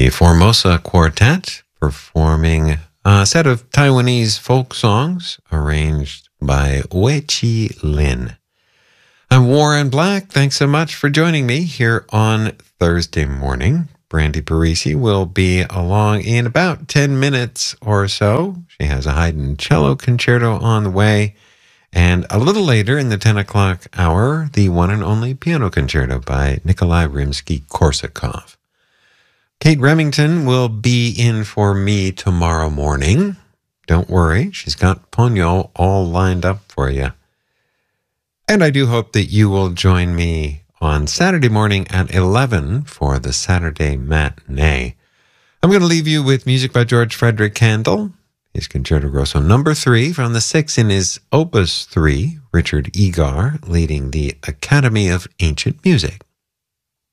the Formosa Quartet performing a set of Taiwanese folk songs arranged by Wei Chi Lin. I'm Warren Black. Thanks so much for joining me here on Thursday morning. Brandy Parisi will be along in about 10 minutes or so. She has a Haydn cello concerto on the way. And a little later in the 10 o'clock hour, the one and only piano concerto by Nikolai Rimsky-Korsakov. Kate Remington will be in for me tomorrow morning. Don't worry, she's got Ponyo all lined up for you. And I do hope that you will join me on Saturday morning at 11 for the Saturday matinee. I'm going to leave you with music by George Frederick Handel, his Concerto Grosso number 3 from the 6 in his Opus 3, Richard Egar leading the Academy of Ancient Music.